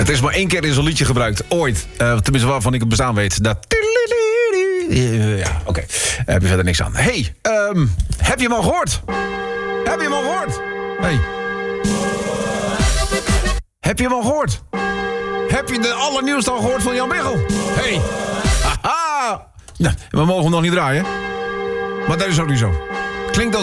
Het is maar 1 keer in zo'n liedje gebruikt. Ooit. Tenminste, waarvan ik het bestaan weet. Dat... Ja, oké. Heb je verder niks aan. Hey, heb je hem al gehoord? Heb je hem al gehoord? Hey. Heb je hem al gehoord? Heb je de allernieuwste al gehoord van Jan Biggel? Hey. Haha. Nou, we mogen hem nog niet draaien. Maar dat is ook niet zo. Klinkt als